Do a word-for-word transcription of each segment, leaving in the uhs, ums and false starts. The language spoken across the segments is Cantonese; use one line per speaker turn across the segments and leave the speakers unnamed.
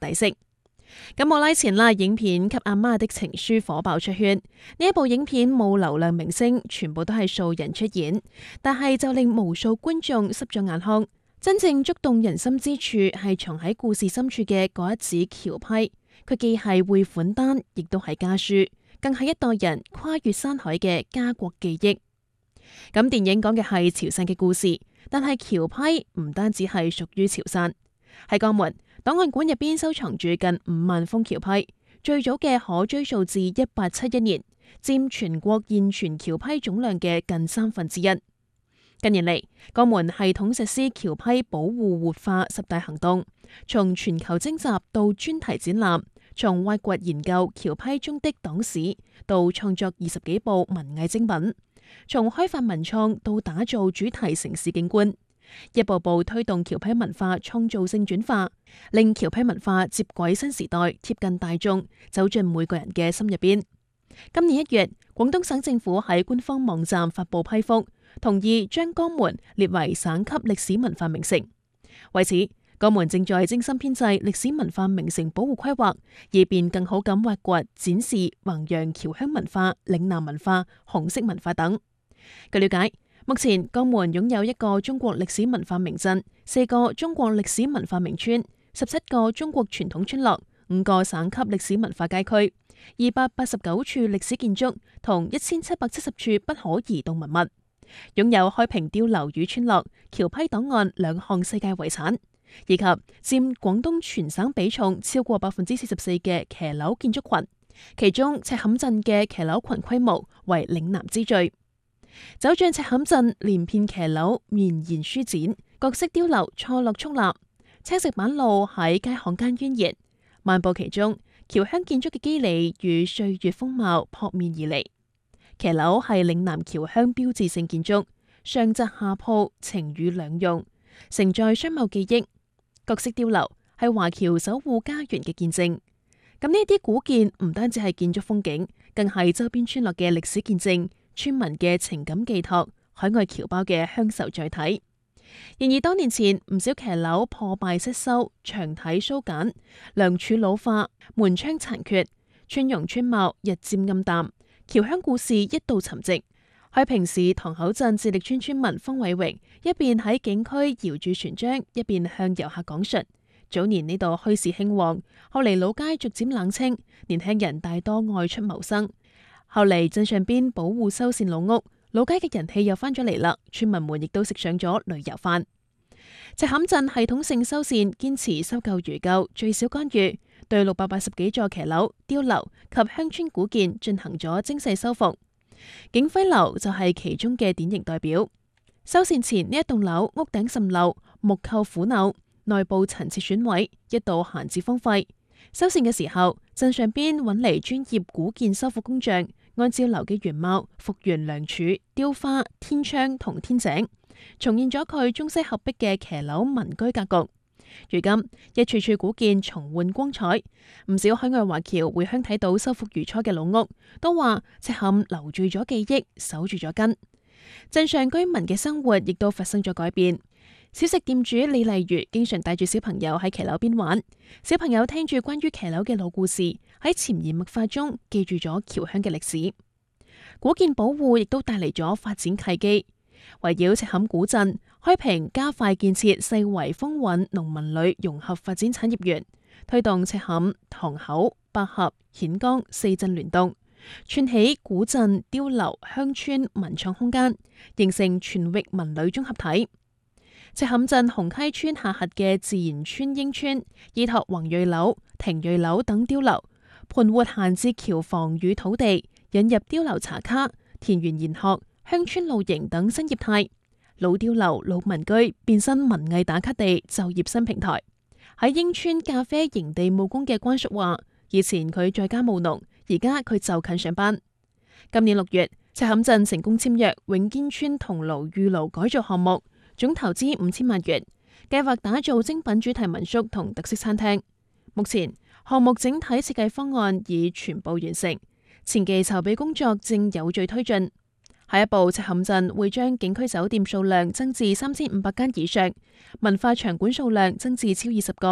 抵釋。咁冇耐前啦，影片《給阿媽的情書》火爆出圈。呢一部影片冇流量明星，全部都係素人出演，但係就令無數觀眾濕咗眼眶。真正觸動人心之處係藏喺故事深處嘅嗰一紙橋批，佢既係匯款單，亦都係家書，更係一代人跨越山海嘅家國記憶。咁電影講嘅係潮汕嘅故事，但係橋批唔單止係屬於潮汕。喺江門檔案館入邊收藏住近五萬封橋批，最早嘅可追溯至一八七一年，佔全國現存橋批總量嘅近三分之一。近年嚟，江門系統實施橋批保護活化十大行動，從全球徵集到專題展覽，從挖掘研究橋批中的黨史到創作二十幾部文藝精品，從開發文創到打造主題城市景觀，一步步推動橋批文化創造性轉化，令橋批文化接軌新時代，貼近大眾，走進每個人嘅心入邊。今年一月，廣東省政府喺官方網站發布批覆，同意將江門列為省級歷史文化名城。為此，江門正在精心編製歷史文化名城保護規劃，以便更好咁挖掘、展示、弘揚僑鄉文化、嶺南文化、紅色文化等。據了解，目前江門擁有一個中國歷史文化名鎮、四個中國歷史文化名村、十七個中國傳統村落、五個省級歷史文化街區、二百八十九處歷史建築同一千七百七十處不可移動文物，擁有開平碉樓與村落、橋批檔案兩項世界遺產，以及佔廣東全省比重超過百分之四十四嘅騎樓建築群，其中赤坎鎮嘅騎樓群規模為嶺南之最。走進赤坎鎮，連片騎樓綿延舒展，各式碉樓錯落矗立，青石板路喺街巷間蜿蜒，漫步其中，僑鄉建築嘅肌理與歲月風貌撲面而嚟。騎樓係嶺南僑鄉標誌性建築，上窄下鋪，晴雨兩用，承載商貿記憶。各式碉樓係華僑守護家園嘅見證。咁呢啲古建唔單止係建築風景，更係周邊村落嘅歷史見證，村民嘅情感寄託，海外僑胞嘅鄉愁載體。然而多年前，唔少騎樓破敗失修，牆體疏簡，梁柱老化，門窗殘缺，村容村貌日漸暗淡，僑鄉故事一度沉寂。開平市塘口鎮自力村村民方偉榮一邊喺景區搖住船樁，一邊向遊客講述：早年呢度墟市興旺，後嚟老街逐漸冷清，年輕人大多外出謀生。後嚟鎮上邊保護修繕老屋，老街嘅人氣又翻咗嚟啦，村民們亦都食上咗旅遊飯。赤坎鎮系統性修繕，堅持修舊如舊，最少干預，對六百八十幾座騎樓、碉樓及鄉村古建進行咗精細修復。景輝樓就係其中嘅典型代表。修繕前呢一棟樓屋頂滲漏，木構腐朽，內部陳設損毀，一度閒置荒廢。修繕嘅時候，鎮上邊揾嚟專業古建修復工匠，按照樓嘅原貌復原梁柱、雕花、天窗同天井，重現咗佢中西合璧嘅騎樓民居格局。如今一處處古建重煥光彩，唔少海外華僑回鄉睇到修復如初嘅老屋，都話赤坎留住咗記憶，守住咗根。鎮上居民嘅生活亦都發生咗改變。小食店主李麗如經常帶住小朋友喺騎樓邊玩，小朋友聽住關於騎樓嘅老故事，喺潛移默化中記住咗僑鄉嘅歷史。古建保護亦都帶嚟咗發展契機。圍繞赤坎古鎮，開平加快建設世遺風韻農民旅融合發展產業園，推動赤坎、塘口、百合、顯江四鎮聯動，串起古鎮、碉樓、鄉村文創空間，形成全域文旅綜合體。赤坎鎮紅溪村下轄嘅自然村英村，依託宏瑞樓、廷瑞樓等碉樓，盤活閒置僑房與土地，引入碉樓茶卡、田園研學、鄉村露營等新業態，老碉樓、老民居變身文藝打卡地、就業新平台。喺英村咖啡營地務工嘅關叔話：以前佢在家務農，而家佢就近上班。今年六月，赤坎鎮成功簽約永堅村桐廬御爐改造項目，總投資五千萬元，計劃打造精品主題民宿同特色餐廳。目前項目整體設計方案已全部完成，前期籌備工作正有序推進。下一步，赤坎鎮會將景區酒店數量增至三千五百間以上，文化場館數量增至超二十個，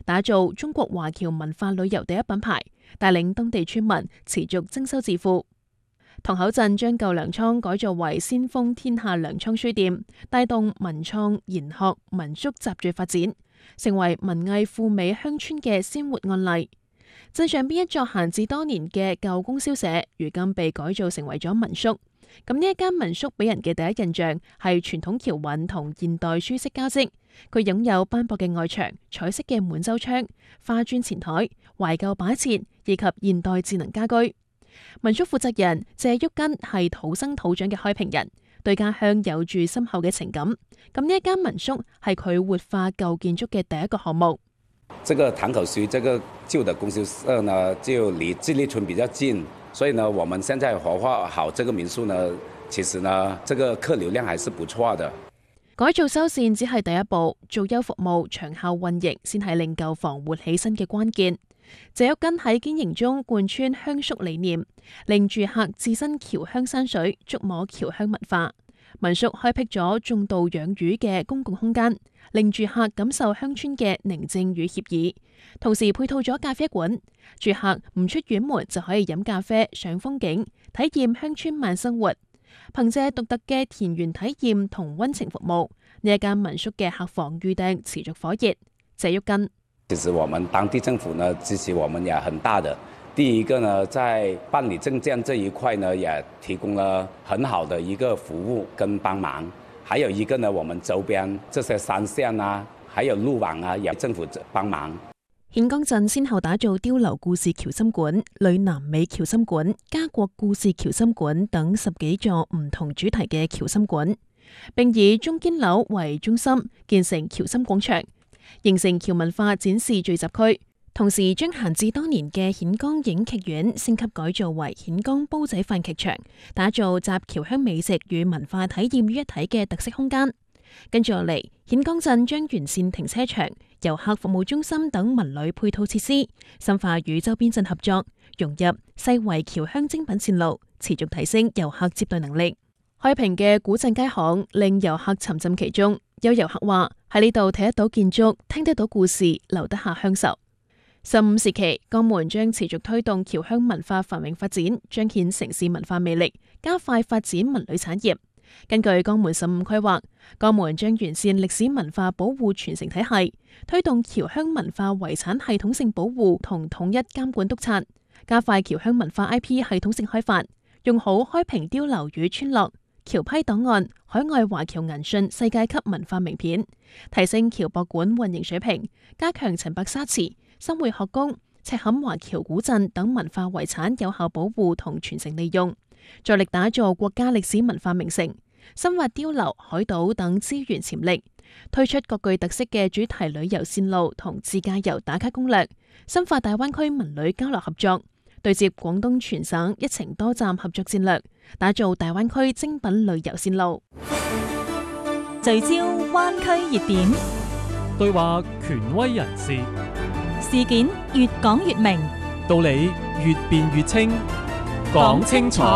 打造中國華僑文化旅遊第一品牌，帶領當地村民持續增收致富。塘口鎮將舊糧倉改造為先鋒天下糧倉書店，帶動文創、研學、民宿集聚發展，成為文藝富美鄉村嘅鮮活案例。鎮上邊一座閒置多年嘅舊供銷社，如今被改造成為咗民宿。咁呢一間民宿俾人嘅第一印象係傳統橋韻同現代舒適交織。佢擁有斑駁嘅外牆、彩色嘅滿洲窗、花磚前台、懷舊擺設以及現代智能家居。民宿負責人謝旭根係土生土長嘅開平人，對家鄉有住深厚嘅情感。咁呢一間民宿係佢活化舊建築嘅第一個項目。
這個塘口區這個舊的供銷社呢，就離自立村比較近，所以呢，我們現在活化好這個民宿呢，其實呢，這個客流量還是不錯的。
改造修繕只係第一步，做優服務、長效運營先係令舊房活起身嘅關鍵。謝旭根喺經營中貫穿鄉宿理念，令住客置身僑鄉山水，觸摸僑鄉文化。民宿開闢咗種稻養魚嘅公共空間，令住客感受鄉村嘅寧靜與愜意。同時配套咗咖啡館，住客唔出院門就可以飲咖啡、賞風景，體驗鄉村慢生活。憑借獨特嘅田園體驗同溫情服務，呢一間民宿嘅客房預訂持續火熱。謝旭根，
其實我們當地政府呢支持我們也很大的。第一個呢，在辦理證件這一塊呢，也提供了很好的一個服務跟幫忙。還有一個呢，我們周邊這些山線啊，還有路網啊，也政府幫忙。
顯江鎮先後打造碉樓故事橋心館、呂南美橋心館、家國故事橋心館等十幾座唔同主題嘅橋心館，並以中堅樓為中心建成橋心廣場，形成橋文化展示聚集區。同時將閒置多年嘅顯江影劇院升級改造為顯江煲仔飯劇場，打造集僑鄉美食與文化體驗於一體嘅特色空間。跟住落嚟，顯江鎮將完善停車場、遊客服務中心等文旅配套設施，深化與周邊鎮合作，融入世遺僑鄉精品線路，持續提升遊客接待能力。開平嘅古鎮街巷令遊客沉浸其中，有遊客話喺呢度睇得到建築，聽得到故事，留得下鄉愁。十五時期，江門將持續推動僑鄉文化繁榮發展，彰顯城市文化魅力，加快發展文旅產業。根據江門十五規劃，江門將完善歷史文化保護傳承體系，推動僑鄉文化遺產系統性保護同統一監管督察，加快僑鄉文化 I P 系統性開發，用好開平碉樓與村落、僑批檔案、海外華僑銀訊世界級文化名片，提升僑博館運營水平，加強陳白沙祠、新會學宮、赤坎華僑古鎮等文化遺產有效保護同傳承利用，着力打造國家歷史文化名城，深挖碉樓、海島等資源潛力，推出各具特色嘅主題旅遊線路同自駕遊打卡攻略，深化大灣區文旅交流合作，對接廣東全省一程多站合作戰略，打造大灣區精品旅遊線路。
聚焦灣區熱點，
對話權威人士，
事件越講越明，
道理越辯越清，講清楚。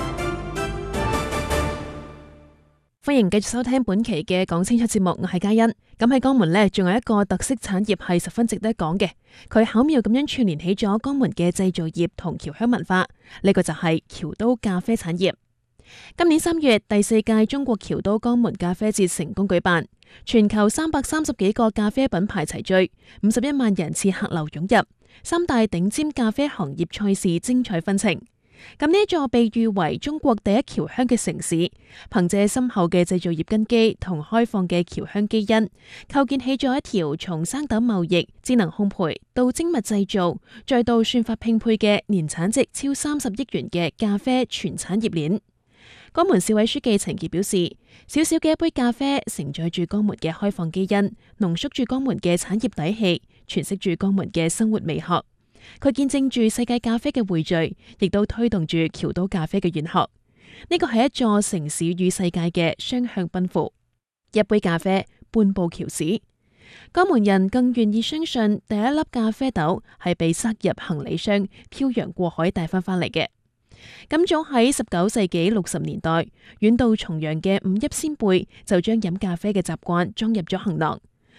歡迎繼續收聽本期嘅講清楚節目，我係嘉欣。咁喺江門呢，仲有一個特色產業係十分值得講嘅，佢巧妙咁樣串聯起咗江門嘅製造業同僑鄉文化。呢個就係僑都咖啡產業。今年三月，第四屆中國僑都江門咖啡節成功舉辦，全球三百三十幾個咖啡品牌齊聚，五十一萬人次客流湧入，三大頂尖咖啡行業賽事精彩紛呈。咁呢座被譽為中國第一僑鄉嘅城市，憑借深厚嘅製造業根基同開放嘅僑鄉基因，構建起咗一條從生豆貿易、智能烘焙到精密製造，再到算法拼配嘅年產值超三十億元嘅咖啡全產業鏈。江門市委書記陳傑表示，小小嘅一杯咖啡承載住江門嘅開放基因，濃縮住江門嘅產業底氣，詮釋住江門嘅生活美學。佢見證住世界咖啡嘅匯聚，亦都推動住僑都咖啡嘅遠航。呢個係一座城市與世界嘅雙向奔赴。一杯咖啡，半部僑史。江門人更願意相信第一粒咖啡豆係被塞入行李箱，漂洋過海帶翻返嚟嘅。咁早喺十九世紀六十年代，遠道重洋嘅五邑先輩就將飲咖啡嘅習慣裝入咗行囊。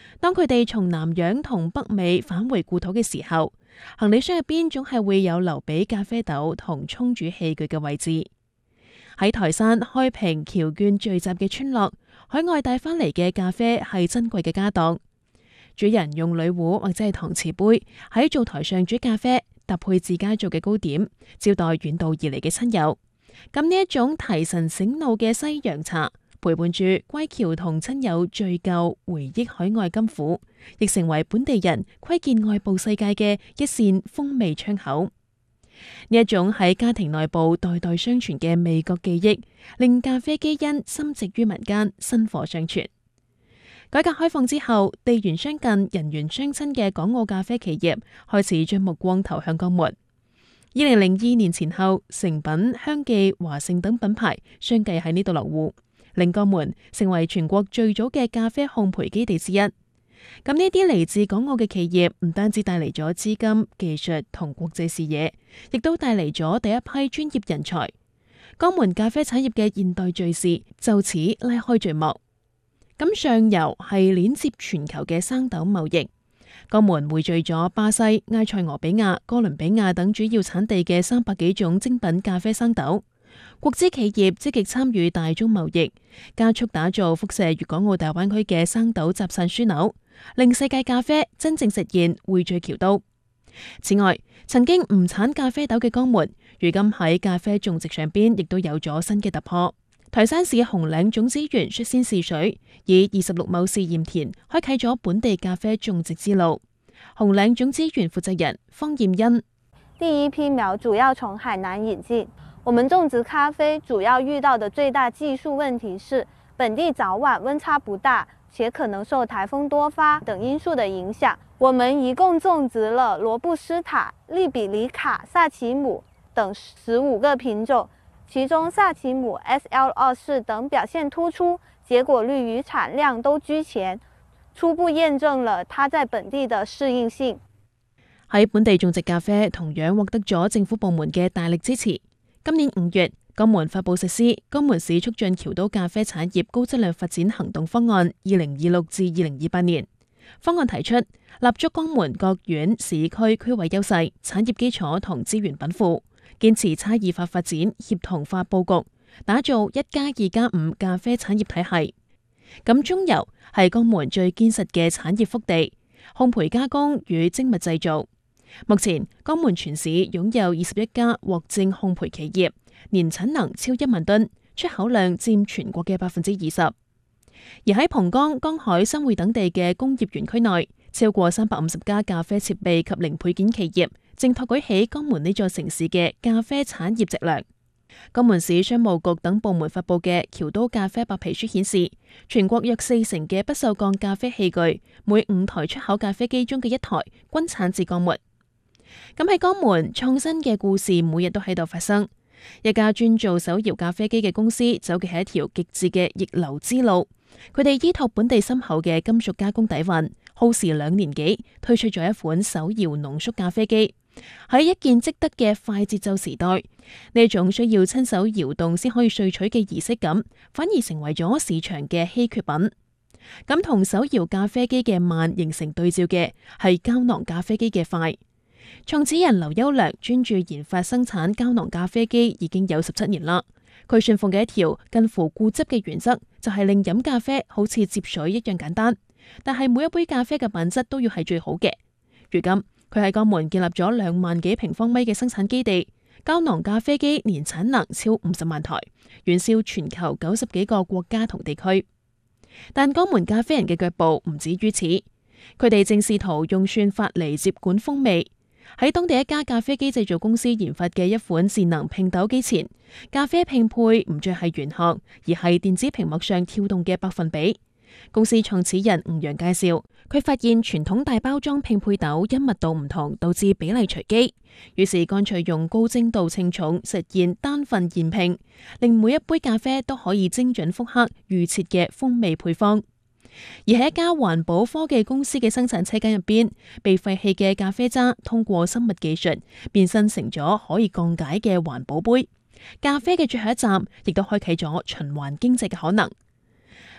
當佢哋從南洋同北美返回故土嘅時候，行李箱入邊總係會有留俾咖啡豆同沖煮器具嘅位置。喺台山開平僑眷聚集嘅村落，海外帶返嚟嘅咖啡係珍貴嘅家當。主人用鋁壺或者係搪瓷杯喺灶台上煮咖啡，搭配自家做嘅糕點，招待遠道而嚟嘅親友。咁呢一種提神醒腦嘅西洋茶，陪伴住歸僑同親友聚舊，回憶海外甘苦，亦成為本地人窺見外部世界嘅一扇風味窗口。呢一種喺家庭內部代代相傳嘅味覺記憶，令咖啡基因深植於民間，薪火相傳。改革開放之後，地緣相近、人緣相親嘅港澳咖啡企業開始將目光投向江門。二零零二年前後，誠品、香記、華盛等品牌相繼喺呢度落戶，令江門成為全國最早嘅咖啡烘焙基地之一。咁呢啲嚟自港澳嘅企業，唔單止帶嚟咗資金、技術同國際視野，亦都帶嚟咗第一批專業人才。江門咖啡產業嘅現代敘事就此拉開序幕。咁上游係鏈接全球嘅生豆貿易，江門匯聚咗巴西、埃塞俄比亞、哥倫比亞等主要產地嘅三百幾種精品咖啡生豆。國資企業積極參與大宗貿易，加速打造輻射粵港澳大灣區嘅生豆集散樞紐，令世界咖啡真正實現匯聚僑都。此外，曾經唔產咖啡豆嘅江門，如今喺咖啡種植上邊亦都有咗新嘅突破。台山市紅嶺種子園率先試水，以二十六畝試驗田開啟咗本地咖啡種植之路。紅嶺種子園負責人方艷欣：
第一批苗主要從海南引進。我們種植咖啡主要遇到的最大技術問題是，本地早晚溫差不大，且可能受颱風多發等因素的影響。我們一共種植了羅布斯塔、利比里卡、薩其姆等十五個品種，其中薩其姆 S L 二四等表現突出，結果率與產量都居前，初步驗證了它在本地的適應性。
喺本地種植咖啡同樣獲得咗政府部門嘅大力支持。今年五月，江門發佈實施《江門市促進僑都咖啡產業高質量發展行動方案》（二零二六至二零二八年）。方案提出立足江門各縣市區區位優勢、產業基礎同資源稟賦，堅持差異化發展、協同化佈局，打造一加二加五咖啡產業體系。咁中游係江門最堅實嘅產業腹地，烘焙加工與精密製造。目前江門全市擁有二十一家獲證烘焙企業，年產能超一萬噸，出口量佔全國嘅百分之二十。而喺蒲崗、江海、新會等地嘅工業園區內，超過三百五十家咖啡設備及零配件企業，正托舉起江門呢座城市嘅咖啡產業脊樑。江門市商務局等部門發佈嘅僑都咖啡白皮書顯示，全國約四成嘅不鏽鋼咖啡器具，每五台出口咖啡機中嘅一台，均產自江門。咁喺江門，創新嘅故事每日都喺度發生。一家專做手搖咖啡機嘅公司走嘅係一條極致嘅逆流之路。佢哋依託本地深厚嘅金屬加工底蘊，耗時兩年幾推出咗一款手搖濃縮咖啡機。喺一鍵即得嘅快節奏時代，呢種需要親手搖動先可以萃取嘅儀式感，反而成為咗市場嘅稀缺品。咁同手搖咖啡機嘅慢形成對照嘅係膠囊咖啡機嘅快。創始人劉優良專注研發生產膠囊咖啡機已經有十七年啦。佢信奉嘅一條近乎固執嘅原則，就係令飲咖啡好似接水一樣簡單，但係每一杯咖啡嘅品質都要係最好嘅。如今佢喺江門建立咗兩萬幾平方米嘅生產基地，膠囊咖啡機年產能超五十萬台，遠銷全球九十幾個國家同地區。但江門咖啡人嘅腳步唔止於此，佢哋正試圖用算法嚟接管風味。喺當地一家咖啡機製造公司研發嘅一款智能拼豆機前，咖啡拼配唔再係玄學，而係電子屏幕上跳動嘅百分比。公司創始人吳陽介紹，佢發現傳統大包裝拼配豆因密度唔同，導致比例隨機，於是乾脆用高精度稱重實現單份現拼，令每一杯咖啡都可以精準複刻預設嘅風味配方。而喺一家環保科技公司嘅生產車間入邊，被廢棄嘅咖啡渣通過生物技術變身成咗可以降解嘅環保杯。咖啡嘅最後一站亦都開啟咗循環經濟嘅可能。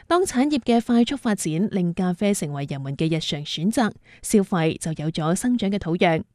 當產業嘅快速發展令咖啡成為人們嘅日常選擇，消費就有咗生長嘅土壤。